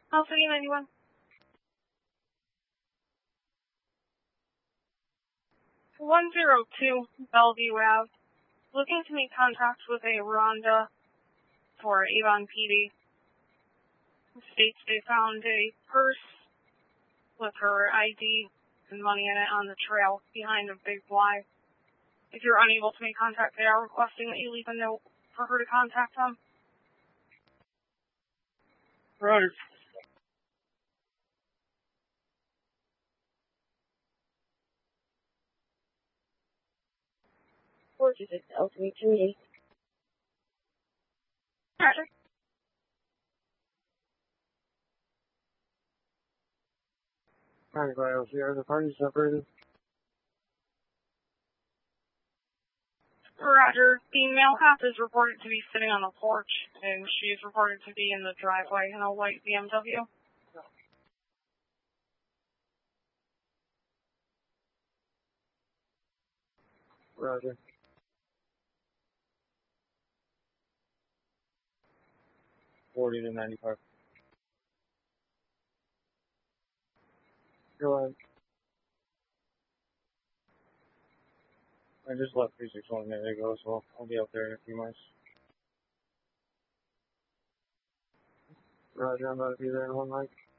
Alpha 91. One 102 Bellevue Ave. Looking to make contact with a Rhonda for Avon PD. States they found a purse with her ID and money in it on the trail behind a big Y. If you're unable to make contact, they are requesting that you leave a note for her to contact them. Roger. L338. Roger. Alright, LCR, the party separated. Roger. The male cop is reported to be sitting on the porch, and she is reported to be in the driveway in a white BMW. Roger. $40 to $95. Go ahead. I just left 361 a minute ago, so I'll be out there in a few minutes. Roger, I'm about to be there in 1 mic.